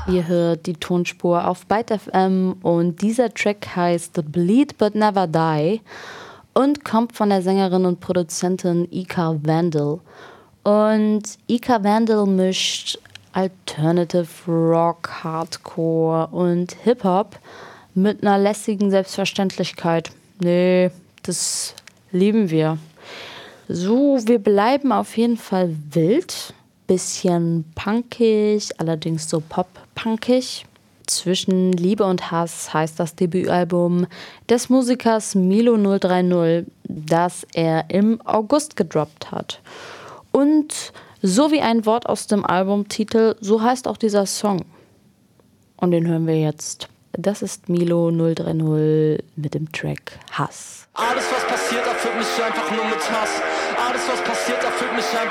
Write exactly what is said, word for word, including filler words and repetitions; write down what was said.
Ihr hört die Tonspur auf Byte F M und dieser Track heißt Bleed But Never Die und kommt von der Sängerin und Produzentin Ika Vandal. Und Ika Vandal mischt Alternative Rock, Hardcore und Hip-Hop mit einer lässigen Selbstverständlichkeit. Nee, das lieben wir. So, wir bleiben auf jeden Fall wild. Bisschen punkig, allerdings so pop-punkig. Zwischen Liebe und Hass heißt das Debütalbum des Musikers Milo null drei null, das er im August gedroppt hat. Und so wie ein Wort aus dem Albumtitel, so heißt auch dieser Song. Und den hören wir jetzt. Das ist Milo null drei null mit dem Track Hass. Alles, was passiert, erfüllt mich einfach nur mit Hass. Alles, was passiert, erfüllt mich einfach